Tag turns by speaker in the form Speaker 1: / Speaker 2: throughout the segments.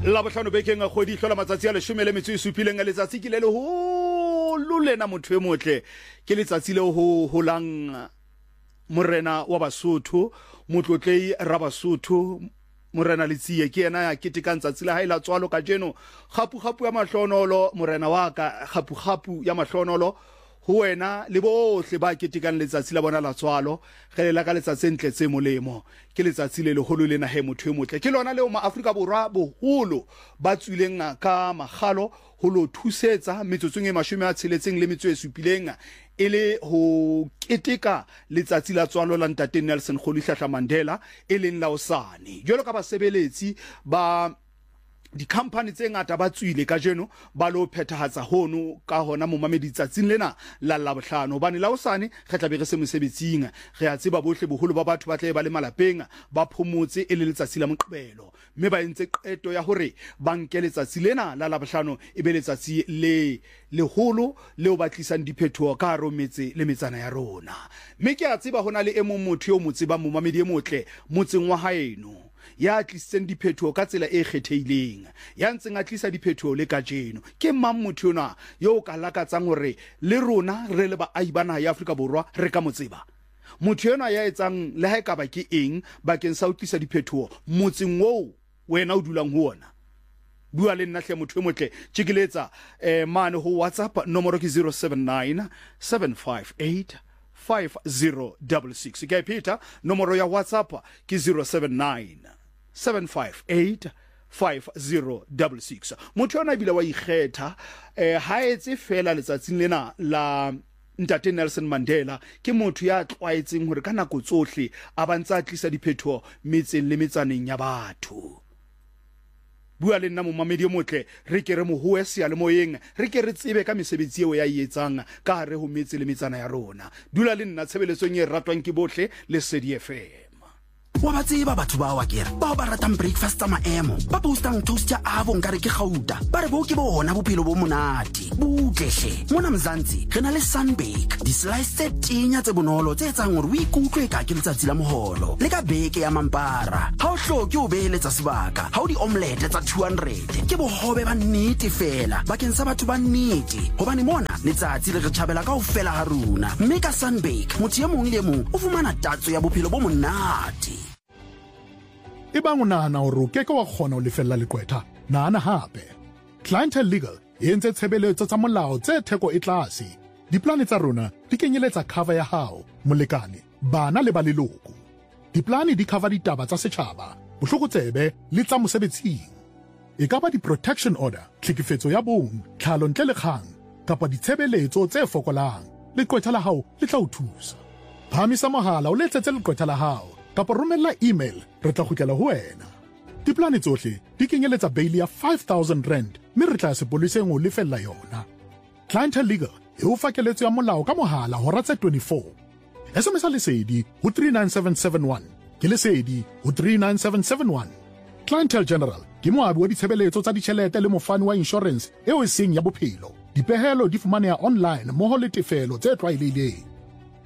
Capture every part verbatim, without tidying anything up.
Speaker 1: la botlhano bekeng a kgwedi hlola matsatsi a leshome le metso e supileng a letsatsi ke le le ho lolena motho e motle ke letsatsi le ho holang morena wa Basotho motlotlei ra Basotho morena Letsiye ke yena ya ketekang tsatsi la hae la tswalo ka jeno khapu khapu ya mahlonolo morena wa ka khapu khapu ya mahlonolo ho wena le bohle ba ketekang letsatsi la bona la tswalo ge la ka letsatsi ntle tse molemo ke letsatsi le leholo lena he motho e motle ke lona leo ma Afrika Borwa boholo ba tswileng ka magalo ho lo thusetsa metsotsong e mashome a tsheletseng le metso e supileng ele ho keteka letsatsi la tswalo la ntate Nelson Rolihlahla Mandela e leng la osane jwalo ka basebeletsi ba di company tse ngata ba tswile ka jeno ba lo phethahatsa hono ka hona mo mameditsatsing lena la labohlano bane la osane ge tla be re se mosebetsing ge a tseba bohle boholo ba batho ba tle ba le malapeng ba phomotse e le letsatsi la moqebelo mme ba entse qeto ya hore ba nke letsatsi lena la labohlano e be letsatsi le leholo leo ba tlisang diphethoho ka hare ho metse le metsana ya rona mme ke a tseba hona le e mong motho yo motse ba mo mamedi e motle motseng wa haeno ya tlisitseng diphethoho ka tsela e kgetheileng ya ntseng a tlisa diphethoho le ka jeno ke mang motho yona yo ka lakatsang hore le rona re le baahi ba naha ya Afrika Borwa re ka motseba motho yona ya etsang le ha e ka ba ke eng bakeng sa ho tlisa diphethoho motseng wo wena o dulang ho ona bua le nna hle motho e motle tshikeletsa eh mane ho WhatsApp nomoro ke zero seven nine seven five eight five zero six six ke Peter nomoro ya WhatsApp ke zero seven nine seven five eight five zero six six motho yona bila wa ikgetha eh ha etse fela letsatsing lena la ntate Nelson Mandela ke motho ya tlwaetseng hore ka nako tsohle a bantsa tlisa diphethoho metseng le metsaneng ya batho bua le nna mo mamedi motle re ke re mo hoe sia le moyeng re ke re tsebe ka mesebetsi eo ya etsang ka hare ho metse le metsana ya rona dula le nna tshebeletsong e ratwang ke bohle le Sedi F M
Speaker 2: wa ba tseba batho ba wa kere ba ba ratang breakfast tsa maemo ba postang toast ya abo nkare ke gauta ba re bo ke bona bophelo bo monate butleshe mona Mzansi re na le Sunbake di slice tse tinya tse bonolo tse etsang hore o ikutlwe ka ke letsatsi la moholo le ka beke ya mampara ha o hloke o beheletsa sebaka ha o di omelette tsa two hundred ke bohobe ba nnete fela bakeng sa batho ba nnete hobane mona letsatsi le re tjhabela ka ofela ha runa mme ka Sunbake motho ye mong le mong o fumana tatso ya bophelo bo monate
Speaker 3: e bang o nahana hore o keke wa kgona ho lefella lekwetha nahana hape Clientele Legal e entse tshebeletso tsa molao tse theko e tlase diplane tsa rona di kenyeletsa cover ya hao molekane bana le ba leloko diplane di cover ditaba tsa setjhaba bohlokotsebe le tsa mosebetsing e ka ba di protection order tlhekefetso ya bong tlhalo ntle le kgang kapa ditshebeletso tse fokolang lekwetha la hao le tla o thusa phamisa mohala o letsetse lekwetha la hao kapa romella email re tla kgutlela ho wena diplane tsohle di kenyeletsa bail ya five thousand rand mme re tla se poliseng o lefella yona Clientele Legal e o fakeletso ya molao ka mohala hora tse twenty-four S M S lesedi ho three nine seven seven one ke lesedi ho three nine seven seven one Clientele General ke moabi wa ditshebeletso tsa ditjhelete le mofani wa insurance eo e seng ya bophelo dipehelo di fumaneha online moho le tefelo tse tlwaelehileng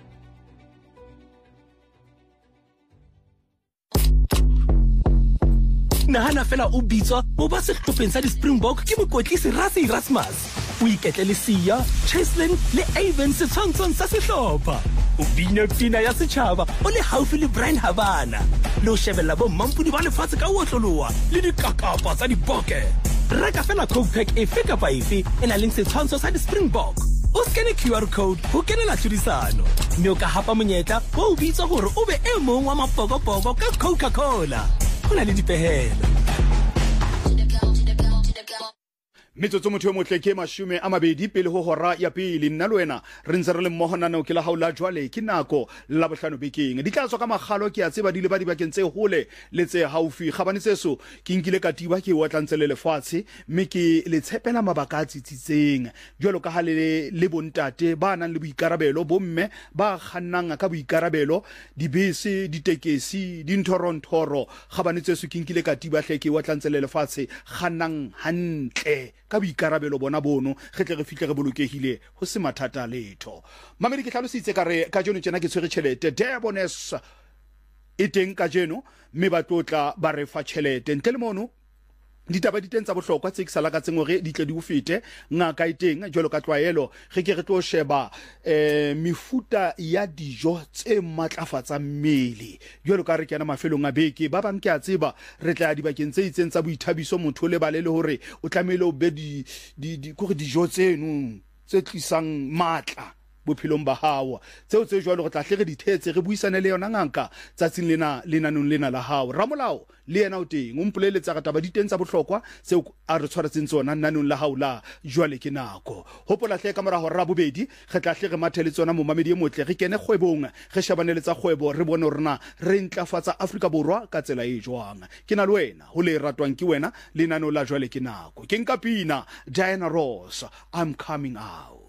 Speaker 4: nahana fela o bitswa o ba sehlopheng sa di-Springbok ke mokotlisi Rassie Erasmus o iketle le Sia Cheslin le Avon setshwantshong sa sehlopha o bina pina ya setjhaba o le haufi le Brian Habana le o shebella bo mampudi ba lefatshe ka otloloa le dikakapa tsa diboke reka fela Coke Pack efe kapa efe e nang le setshwantsho sa di-Springbok o skene Q R code ho kenela tlhodisano mme o ka hapa monyetla o bitswa hore o be e mong wa mapokopoko ka Coca-Cola hona le dipehelo
Speaker 1: metsotso motho yo motle ke mashume a mabedi pele ho hora ya pele nna le wena re ntse re le mmoho nana o ke la haula jwale ke nako la bohlano bekeng di tla tswa ka magalo ke a tseba di le ba di bakeng tse hole le tse haufi gabane tseso ke nkile ka tiba ke wa tlantsele lefatshe mme ke le tshepela mabaka a tsitsitseng jwalo ka ha le le bontate ba nang le boikarabelo bomme ba kgannang ka boikarabelo dibese ditekesi dinthorontoro gabane tseso ke nkile ka tiba hle ke wa tlantsele lefatshe kgannang hantle ka boikarabelo bona bono ge tle re fihle re bolokehile ho se mathata letho mamedi ke hlalositse ka re ka jeno tsena ke tshwere tšhelete Debones e teng ka jeno mme ba tlotla ba re fa tšhelete ntle le mono ditaba di teng tsa bohlokwa tse ke sala ka tseng hore di tle di o fete ngaka e teng jwalo ka tlwaelo ge ke re tlo sheba eh mefuta ya dijo tse matlafatsa mmele jwalo ka re kena mafelong a beke ba bang ke a tseba re tla di bakeng tse itseng tsa boithabiso motho le balele hore o tlamehile o be di di go re dijo tseno tse tlisang matla bophelong ba hao tseo tse jwalo go tla hle re dithetse re buisane le yona ngaka tsatsing lena lenanong lena la hao ramolao le yena o teng o mpoleletsa ga taba di teng tsa bohlokwa tseo a re tshwaretseng tsona nanong la hao la jwale ke nako hopola hle ka mora ho ra bobedi ge tla hle re mathele tsona mo mamedi e motle re kene kgwebong ge shabanele tsa kgwebo re bone rena re ntlafatsa Afrika Borwa ka tsela e jwang ke na le wena ho le ratwang ke wena lenanong la jwale ke nako ke nka pina Diana Ross I'm coming out.